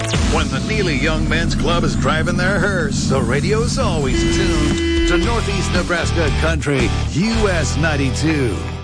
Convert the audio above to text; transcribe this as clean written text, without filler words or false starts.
When the Neely Young Men's Club is driving their hearse, the radio's always tuned to Northeast Nebraska Country, US 92.